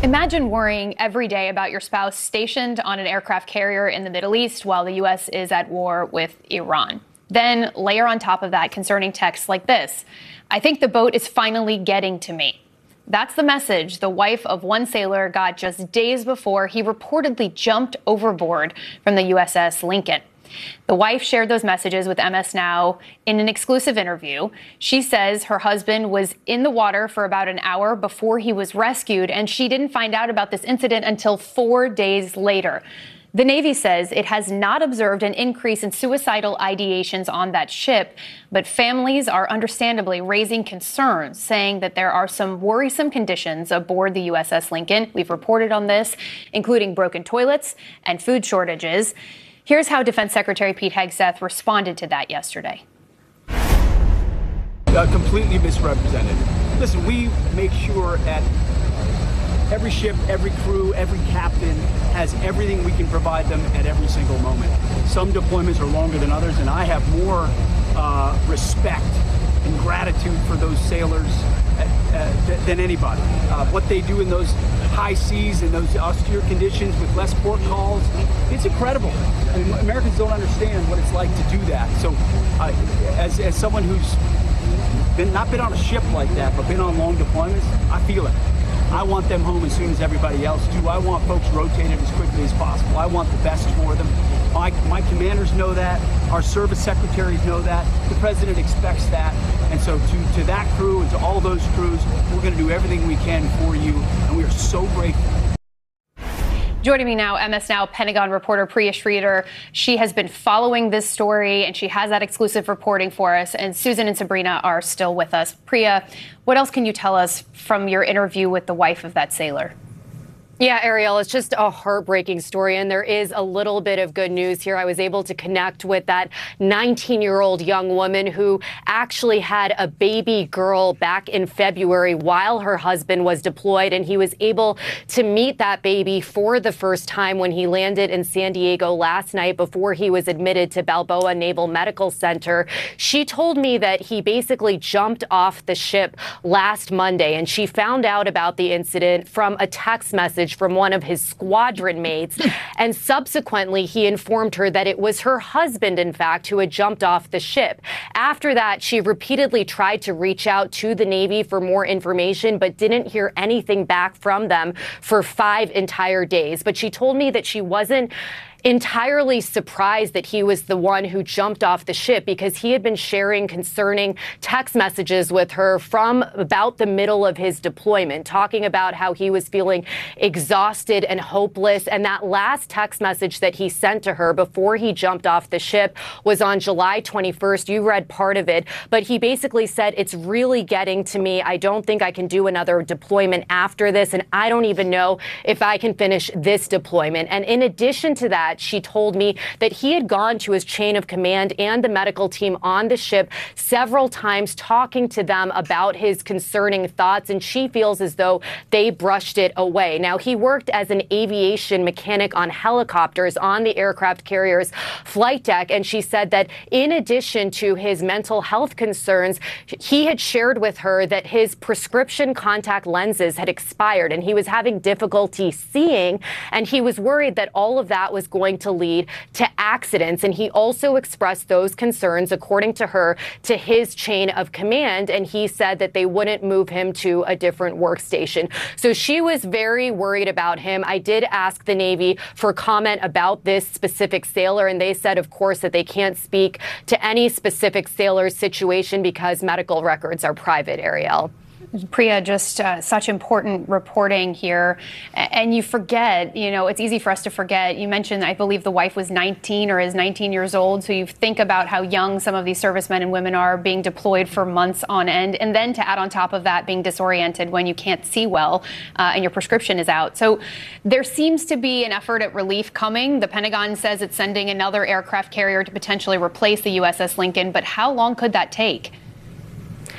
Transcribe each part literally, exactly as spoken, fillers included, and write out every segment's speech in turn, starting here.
Imagine worrying every day about your spouse stationed on an aircraft carrier in the Middle East while the U S is at war with Iran. Then layer on top of that concerning texts like this: "I think the boat is finally getting to me." That's the message the wife of one sailor got just days before he reportedly jumped overboard from the U S S Lincoln. The wife shared those messages with M S Now in an exclusive interview. She says her husband was in the water for about an hour before he was rescued, and she didn't find out about this incident until four days later. The Navy says it has not observed an increase in suicidal ideations on that ship, but families are understandably raising concerns, saying that there are some worrisome conditions aboard the U S S Lincoln. We've reported on this, including broken toilets and food shortages. Here's how Defense Secretary Pete Hegseth responded to that yesterday. Uh, completely misrepresented. Listen, we make sure that every ship, every crew, every captain has everything we can provide them at every single moment. Some deployments are longer than others, and I have more uh, respect and gratitude for those sailors uh, uh, than anybody. Uh, what they do in those high seas and those austere conditions with less port calls, it's incredible. I mean, Americans don't understand what it's like to do that. So uh, as, as someone who's been not been on a ship like that, but been on long deployments, I feel it. I want them home as soon as everybody else do. I want folks rotated as quickly as possible. I want the best for them. My, my commanders know that. Our service secretaries know that. The president expects that. And so to, to that crew and to all those crews, we're going to do everything we can for you. And we are so grateful. Joining me now, M S Now Pentagon reporter Priya Sridhar. She has been following this story, and she has that exclusive reporting for us. And Susan and Sabrina are still with us. Priya, what else can you tell us from your interview with the wife of that sailor? Yeah, Ariel, it's just a heartbreaking story, and there is a little bit of good news here. I was able to connect with that nineteen-year-old young woman who actually had a baby girl back in February while her husband was deployed, and he was able to meet that baby for the first time when he landed in San Diego last night before he was admitted to Balboa Naval Medical Center. She told me that he basically jumped off the ship last Monday, and she found out about the incident from a text message from one of his squadron mates. And subsequently, he informed her that it was her husband, in fact, who had jumped off the ship. After that, she repeatedly tried to reach out to the Navy for more information, but didn't hear anything back from them for five entire days. But she told me that she wasn't entirely surprised that he was the one who jumped off the ship, because he had been sharing concerning text messages with her from about the middle of his deployment, talking about how he was feeling exhausted and hopeless. And that last text message that he sent to her before he jumped off the ship was on July twenty-first. You read part of it, but he basically said, "It's really getting to me. I don't think I can do another deployment after this, and I don't even know if I can finish this deployment." And in addition to that, she told me that he had gone to his chain of command and the medical team on the ship several times, talking to them about his concerning thoughts, and she feels as though they brushed it away. Now, he worked as an aviation mechanic on helicopters on the aircraft carrier's flight deck, and she said that in addition to his mental health concerns, he had shared with her that his prescription contact lenses had expired and he was having difficulty seeing, and he was worried that all of that was going to lead to accidents. And he also expressed those concerns, according to her, to his chain of command, and he said that they wouldn't move him to a different workstation. So she was very worried about him. I did ask the Navy for comment about this specific sailor, and they said, of course, that they can't speak to any specific sailor's situation because medical records are private, Ariel. Priya, just uh, such important reporting here. And you forget, you know, it's easy for us to forget. You mentioned, I believe the wife was nineteen or is nineteen years old. So you think about how young some of these servicemen and women are, being deployed for months on end. And then to add on top of that, being disoriented when you can't see well uh, and your prescription is out. So there seems to be an effort at relief coming. The Pentagon says it's sending another aircraft carrier to potentially replace the U S S Lincoln. But how long could that take?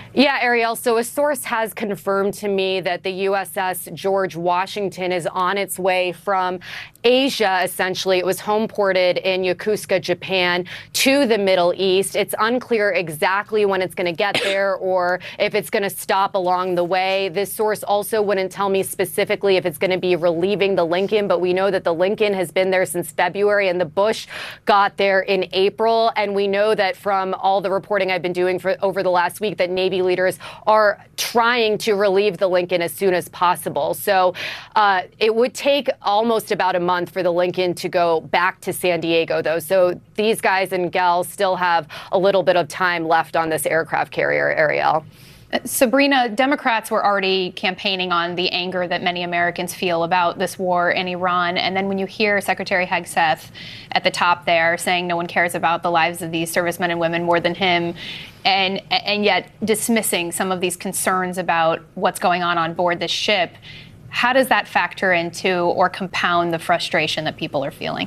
Yeah, Ariel. So a source has confirmed to me that the U S S George Washington is on its way from Asia, essentially. It was home ported in Yokosuka, Japan, to the Middle East. It's unclear exactly when it's going to get there or if it's going to stop along the way. This source also wouldn't tell me specifically if it's going to be relieving the Lincoln, but we know that the Lincoln has been there since February and the Bush got there in April. And we know that from all the reporting I've been doing for over the last week that Navy leaders are trying to relieve the Lincoln as soon as possible. So uh, it would take almost about a month for the Lincoln to go back to San Diego, though. So these guys and gals still have a little bit of time left on this aircraft carrier, Ariel. Sabrina, Democrats were already campaigning on the anger that many Americans feel about this war in Iran. And then when you hear Secretary Hegseth at the top there saying no one cares about the lives of these servicemen and women more than him, and and yet dismissing some of these concerns about what's going on on board this ship, how does that factor into or compound the frustration that people are feeling?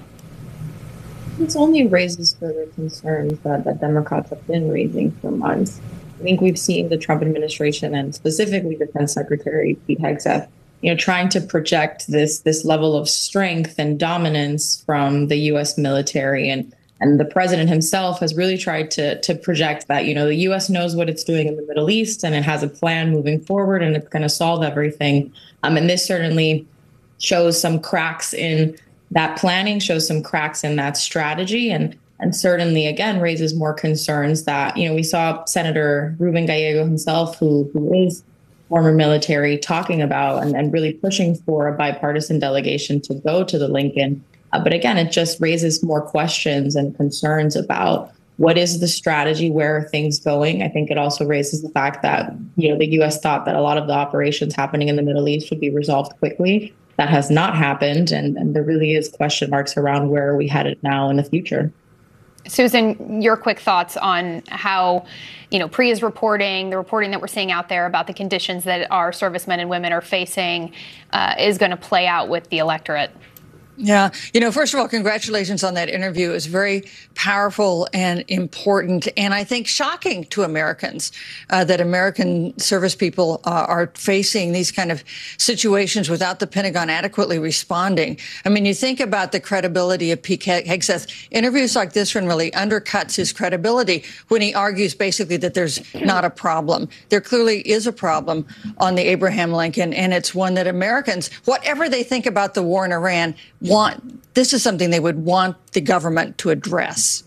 This only raises further concerns that, that Democrats have been raising for months. I think we've seen the Trump administration and specifically Defense Secretary Pete Hegseth, you know, trying to project this this level of strength and dominance from the U S military, and and the president himself has really tried to to project that, you know, the U S knows what it's doing in the Middle East and it has a plan moving forward and it's going to solve everything. Um, and this certainly shows some cracks in that planning, shows some cracks in that strategy, and and certainly, again, raises more concerns that, you know, we saw Senator Ruben Gallego himself, who, who is former military, talking about and, and really pushing for a bipartisan delegation to go to the Lincoln. Uh, but again, it just raises more questions and concerns about what is the strategy, where are things going. I think it also raises the fact that, you know, the U S thought that a lot of the operations happening in the Middle East would be resolved quickly. That has not happened. And, and there really is question marks around where are we headed now in the future. Susan, your quick thoughts on how, you know, Priya's reporting, the reporting that we're seeing out there about the conditions that our servicemen and women are facing uh, is going to play out with the electorate. Yeah. You know, first of all, congratulations on that interview. It was very powerful and important, and I think shocking to Americans uh, that American service people uh, are facing these kind of situations without the Pentagon adequately responding. I mean, you think about the credibility of Pete Hegseth. Interviews like this one really undercuts his credibility when he argues basically that there's not a problem. There clearly is a problem on the Abraham Lincoln, and it's one that Americans, whatever they think about the war in Iran, want. This is something they would want the government to address.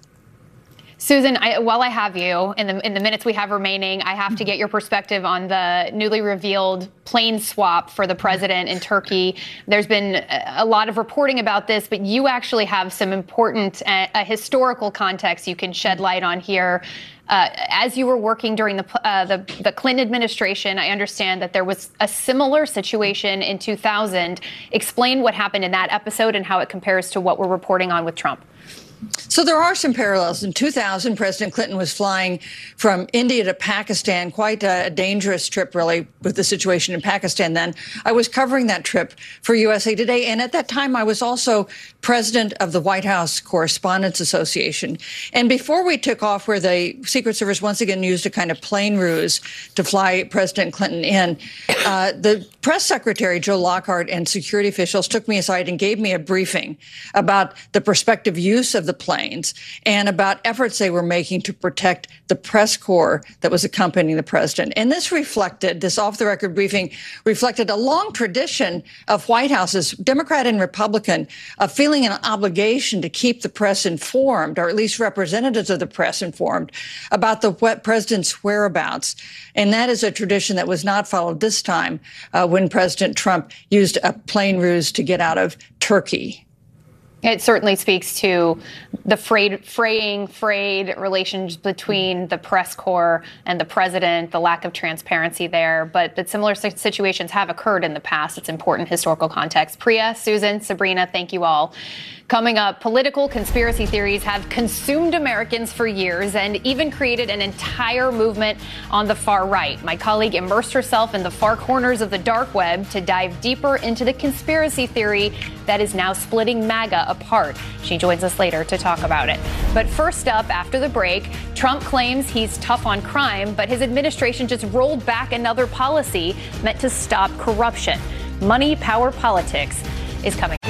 Susan, I, while I have you, in the in the minutes we have remaining, I have to get your perspective on the newly revealed plane swap for the president in Turkey. There's been a lot of reporting about this, but you actually have some important uh, uh, historical context you can shed light on here. Uh, as you were working during the, uh, the the Clinton administration, I understand that there was a similar situation in two thousand. Explain what happened in that episode and how it compares to what we're reporting on with Trump. So there are some parallels. In two thousand, President Clinton was flying from India to Pakistan, quite a dangerous trip, really, with the situation in Pakistan then. I was covering that trip for U S A Today, and at that time, I was also president of the White House Correspondents Association. And before we took off, where the Secret Service once again used a kind of plane ruse to fly President Clinton in, uh, the press secretary, Joe Lockhart, and security officials took me aside and gave me a briefing about the prospective use of the planes and about efforts they were making to protect the press corps that was accompanying the president. And this reflected, this off-the-record briefing reflected a long tradition of White Houses, Democrat and Republican, of feeling an obligation to keep the press informed, or at least representatives of the press informed, about the president's whereabouts. And that is a tradition that was not followed this time uh, when President Trump used a plane ruse to get out of Turkey. It certainly speaks to the frayed, fraying, frayed relations between the press corps and the president, the lack of transparency there. But, but similar situations have occurred in the past. It's important historical context. Priya, Susan, Sabrina, thank you all. Coming up, political conspiracy theories have consumed Americans for years and even created an entire movement on the far right. My colleague immersed herself in the far corners of the dark web to dive deeper into the conspiracy theory that is now splitting MAGA apart. apart. She joins us later to talk about it. But first up, after the break, Trump claims he's tough on crime, but his administration just rolled back another policy meant to stop corruption. Money, power, politics is coming.